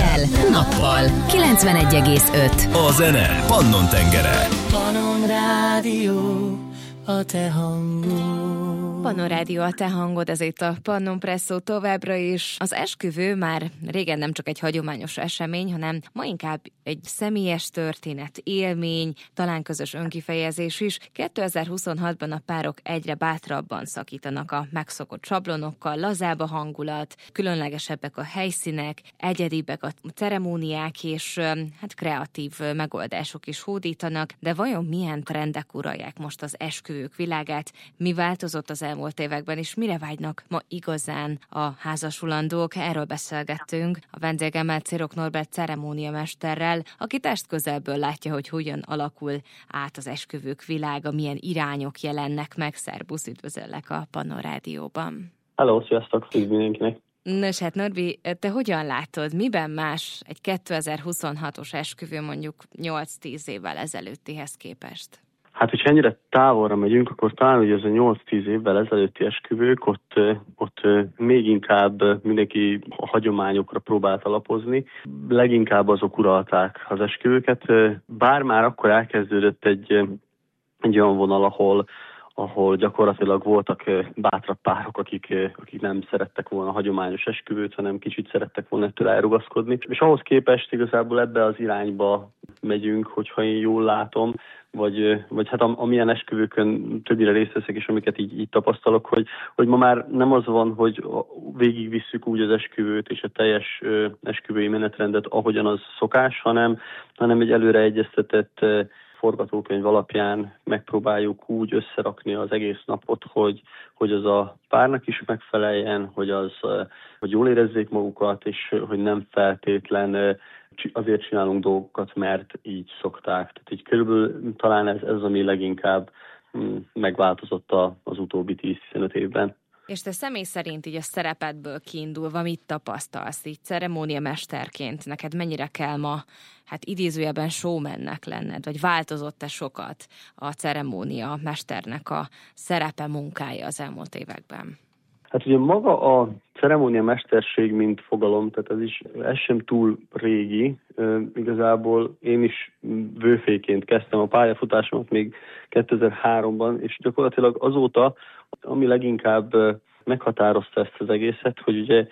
Éjjel, nappal. 91,5. A zene Pannon tengere. Pannon Rádió, a te hangod. Pannon Rádió, a te hangod, ez itt a Pannon Presszó továbbra is. Az esküvő már régen nem csak egy hagyományos esemény, hanem ma inkább egy személyes történet, élmény, talán közös önkifejezés is. 2026-ban a párok egyre bátrabban szakítanak a megszokott sablonokkal, lazább a hangulat, különlegesebbek a helyszínek, egyedibbek a ceremóniák, és hát kreatív megoldások is hódítanak, de vajon milyen trendek uralják most az esküvők világát, mi változott az elmúlt években, és mire vágynak ma igazán a házasulandók? Erről beszélgettünk a vendégemmel, Cirok Norbert ceremóniamesterrel, aki testközelből látja, hogy hogyan alakul át az esküvők világa, milyen irányok jelennek meg. Szerbusz, üdvözöllek a Pannon Rádióban. Hello, sziasztok, üdv mindenkinek! Nos, hát Norbi, te hogyan látod, miben más egy 2026-os esküvő mondjuk 8-10 évvel ezelőttihez képest? Hát, hogyha ennyire távolra megyünk, akkor talán ugye ez a 8-10 évvel ezelőtti esküvők, ott még inkább mindenki a hagyományokra próbált alapozni. Leginkább azok uralták az esküvőket, bár már akkor elkezdődött egy olyan vonal, ahol gyakorlatilag voltak bátrabb párok, akik nem szerettek volna hagyományos esküvőt, hanem kicsit szerettek volna ettől elrugaszkodni. És ahhoz képest igazából ebbe az irányba megyünk, hogyha én jól látom, vagy hát amilyen esküvőkön többire részt veszek, és amiket így tapasztalok, hogy ma már nem az van, hogy végigvisszük úgy az esküvőt és a teljes esküvői menetrendet, ahogyan az szokás, hanem egy előre egyeztetett forgatókönyv alapján megpróbáljuk úgy összerakni az egész napot, hogy az a párnak is megfeleljen, hogy jól érezzék magukat, és hogy nem feltétlen azért csinálunk dolgokat, mert így szokták. Tehát így körülbelül talán ez ami leginkább megváltozott az utóbbi 10-15 évben. És te személy szerint így a szerepedből kiindulva mit tapasztalsz így ceremóniamesterként? Neked mennyire kell ma, hát idézőjelben showmannek lenned, vagy változott-e sokat a ceremóniamesternek a szerepe, munkája az elmúlt években? Hát ugye maga a ceremóniamesterség, mint fogalom, tehát ez sem túl régi. Igazából én is vőféként kezdtem a pályafutásomat még 2003-ban, és gyakorlatilag azóta, ami leginkább meghatározta ezt az egészet, hogy ugye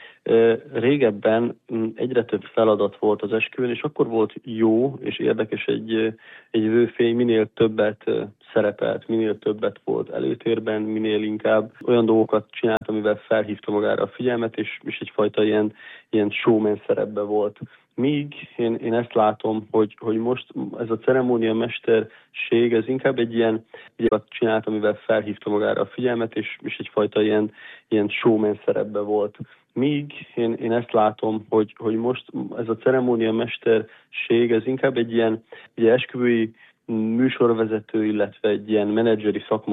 régebben egyre több feladat volt az esküvőn, és akkor volt jó és érdekes egy vőfély, minél többet szerepelt, minél többet volt előtérben, minél inkább olyan dolgokat csinált, amivel felhívta magára a figyelmet, és egyfajta ilyen showman szerepben volt. Míg én ezt látom, hogy most ez a ceremóniamesterség, ez inkább egy ilyen csinált, amivel felhívta magára a figyelmet, és egyfajta ilyen showman szerepben volt. Míg én ezt látom, hogy most ez a ceremóniamesterség, ez inkább egy ilyen esküvői műsorvezető, illetve egy ilyen menedzseri szakma